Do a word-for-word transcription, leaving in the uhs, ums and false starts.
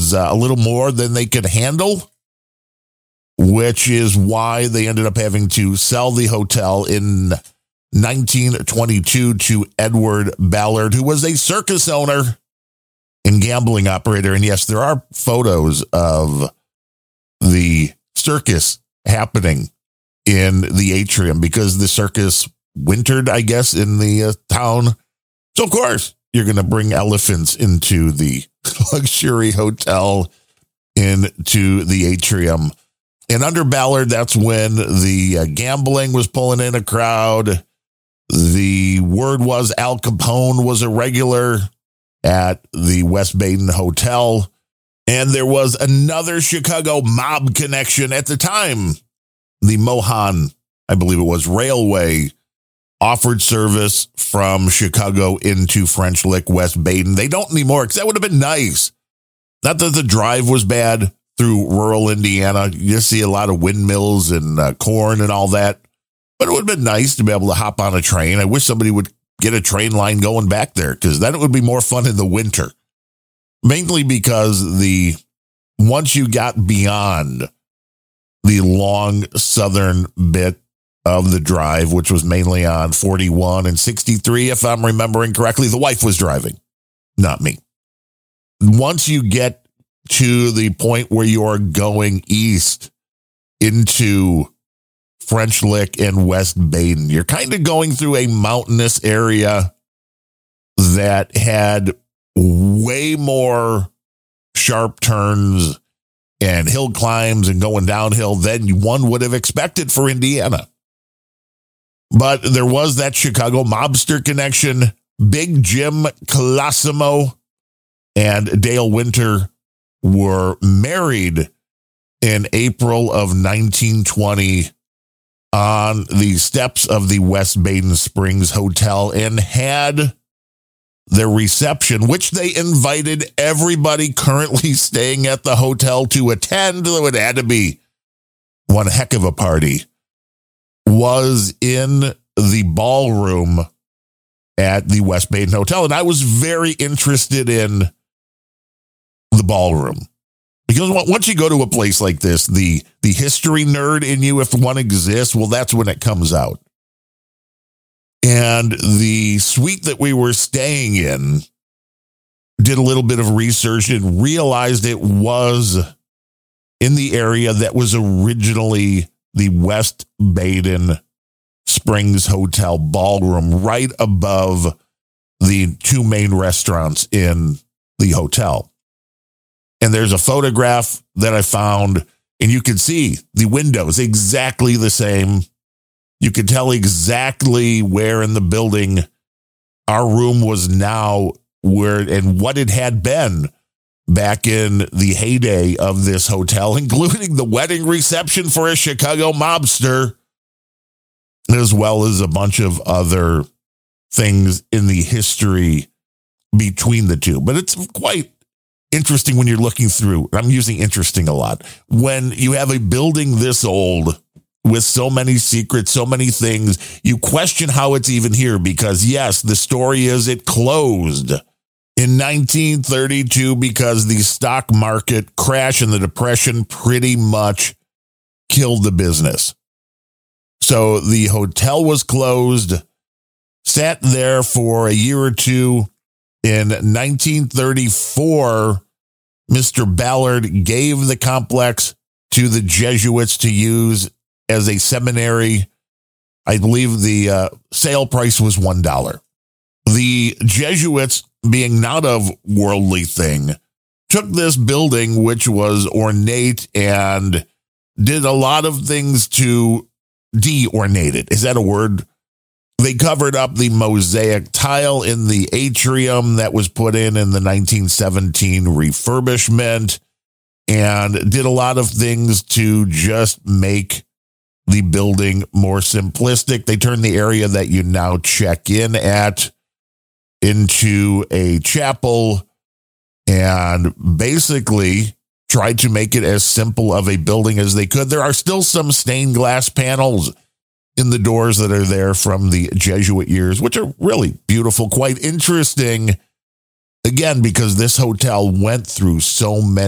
was uh, a little more than they could handle, which is why they ended up having to sell the hotel in nineteen twenty-two to Edward Ballard, who was a circus owner and gambling operator. And yes, there are photos of the circus happening in the atrium because the circus wintered, I guess, in the uh, town. So, of course, you're going to bring elephants into the luxury hotel, into the atrium. And under Ballard, that's when the uh, gambling was pulling in a crowd. The word was Al Capone was a regular at the West Baden Hotel. And there was another Chicago mob connection at the time. The Mohan, I believe it was, Railway offered service from Chicago into French Lick, West Baden. They don't anymore because that would have been nice. Not that the drive was bad through rural Indiana. You just see a lot of windmills and uh, corn and all that. But it would have been nice to be able to hop on a train. I wish somebody would get a train line going back there because then it would be more fun in the winter. Mainly because the once you got beyond the long southern bit of the drive, which was mainly on forty-one and sixty-three, if I'm remembering correctly, the wife was driving, not me. Once you get to the point where you are going east into French Lick and West Baden, you're kind of going through a mountainous area that had way more sharp turns and hill climbs and going downhill than one would have expected for Indiana. But there was that Chicago mobster connection. Big Jim Colosimo and Dale Winter were married in April of nineteen twenty on the steps of the West Baden Springs Hotel and had their reception, which they invited everybody currently staying at the hotel to attend. It had to be one heck of a party. Was in the ballroom at the West Baden Hotel. And I was very interested in the ballroom. Because once you go to a place like this, the, the history nerd in you, if one exists, well, that's when it comes out. And the suite that we were staying in, did a little bit of research and realized it was in the area that was originally the West Baden Springs Hotel ballroom, right above the two main restaurants in the hotel. And there's a photograph that I found, and you can see the windows exactly the same. You can tell exactly where in the building our room was now, where and what it had been back in the heyday of this hotel, including the wedding reception for a Chicago mobster, as well as a bunch of other things in the history between the two. But it's quite interesting when you're looking through. I'm using interesting a lot. When you have a building this old with so many secrets, so many things, you question how it's even here because, yes, the story is it closed in nineteen thirty-two because the stock market crash and the depression pretty much killed the business. So the hotel was closed, sat there for a year or two. In nineteen thirty-four, Mister Ballard gave the complex to the Jesuits to use as a seminary. I believe the uh, sale price was one dollar. The Jesuits, being not of worldly thing, took this building, which was ornate, and did a lot of things to de-ornate it. Is that a word? They covered up the mosaic tile in the atrium that was put in in the nineteen seventeen refurbishment and did a lot of things to just make the building more simplistic. They turned the area that you now check in at into a chapel and basically tried to make it as simple of a building as they could. There are still some stained glass panels in the doors that are there from the Jesuit years, which are really beautiful, quite interesting. Again, because this hotel went through so many